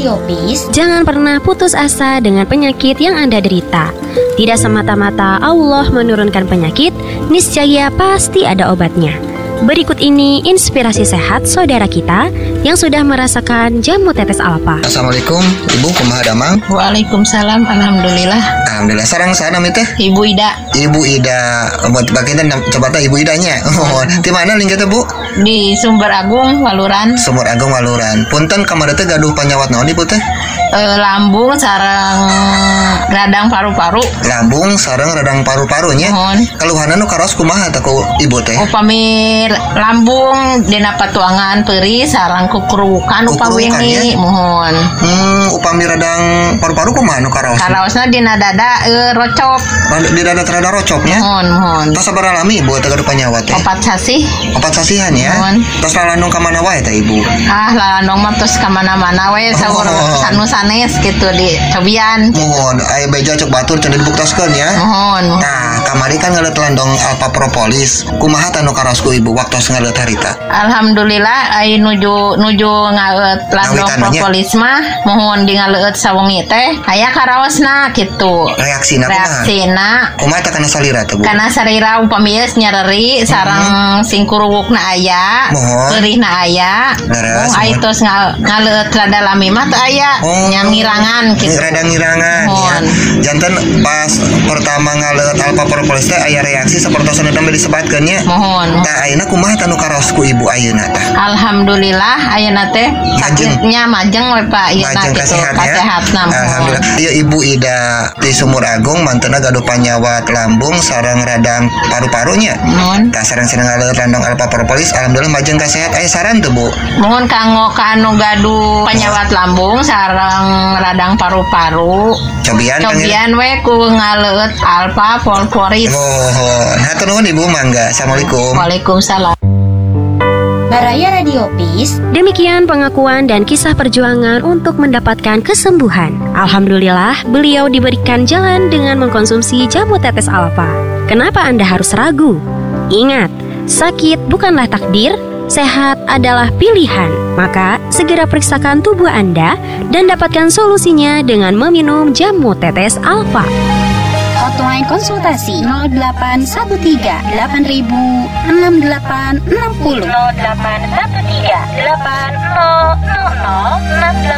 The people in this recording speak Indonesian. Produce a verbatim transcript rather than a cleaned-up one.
Radio Peace, jangan pernah putus asa dengan penyakit yang Anda derita. Tidak semata-mata Allah menurunkan penyakit, niscaya pasti ada obatnya. Berikut ini inspirasi sehat saudara kita yang sudah merasakan jamu tetes alfa. Assalamualaikum, Ibu kumaha damang? Waalaikumsalam, alhamdulillah. Alhamdulillah. Sarang sana itu? Ibu Ida. Ibu Ida. Buat bagian coba teh Ibu Idanya. Oh, di mana lingkatnya Bu? Di Sumber Agung, Waluran. Sumber Agung, Waluran. Punten kamar teh gaduh panyawat naon Ibu teh? E, lambung sareng radang paru-paru. Lambung sareng radang paru-parunya. Mohon. Keluhanna nu karos kumaha teh ku Ibu teh? Upami lambung dina patuangan peuri sareng kukurukan upami mohon. Hmm, upami radang paru-paru kumaha nu karos? Karaosna dina dada e, rocop. Di dada rada rocopnya? Mohon, mohon. Tas sabar alami Ibu teh gaduh panyawat teh? Opat sasih. Opat sasihan ya. Mohon. Tas lalandung ka mana wae teh Ibu? Ah, lalandung mah tos ka mana-mana we saur Oh. sanusanes gitu di cobian. Mohon, aya beja cok batur cenah dibuktaskeun ya. Mohon. Nah, kamari kan ngaleut landong alpa propolis. Kumaha tanu karosku Ibu waktos ngaleut harita? Alhamdulillah ai nuju nuju ngaleut landong Ngawitannya. propolis mah mohon di ngaleut sawengi teh aya karaosna kitu. Reaksina kumaha? Reaksina Kumaha teh kana salira teh Bu? kana sarira upami geus nyareri sareng sing kuruwukna aya, Mohon. peurihna aya. Leres, Oh ai mohon. tos nga- ngaleut rada lami mah teu aya. Oh. Nya ngirangan Ini kitu. rada ngirangan ya. Mohon. Janten pas pertama ngaleut alpa propolis teh aya reaksi sapertos anu tambe disebatkeun nya. Mohon. Tah ayeuna kumaha tanu karosku Ibu ayeuna teh? Alhamdulillah ayeuna teh Majeng. sakitnya majeng we Pak ieu Majeng gitu kasehat ya. kasehatna. Alhamdulillah. Ieu Ibu Ida di Sumur Agung manteuna gaduh panyawat lambung sareng radang paru-parunya. Mohon. Tah sareng-sareng ngaleut landong alpa propolis alhamdulillah majeng kasehat. Aya saran teu Bu? Mohon kanggo ka anu gaduh panyawat lambung sareng radang paru-paru. Cobian panggil. Cobian we ku ngaleut alfa volporit. Mohon. Hatur nuhun Ibu mangga. Assalamualaikum. Waalaikumsalam. Baraya Radio Peace, Demikian pengakuan dan kisah perjuangan untuk mendapatkan kesembuhan. Alhamdulillah, beliau diberikan jalan dengan mengkonsumsi jamu tetes alfa. Kenapa Anda harus ragu? Ingat, sakit bukanlah takdir, sehat adalah pilihan. Maka, segera periksakan tubuh Anda dan dapatkan solusinya dengan meminum jamu tetes alfa. hotline konsultasi nol delapan satu tiga delapan ribu enam delapan enam nol. nol delapan satu tiga delapan nol nol nol enam delapan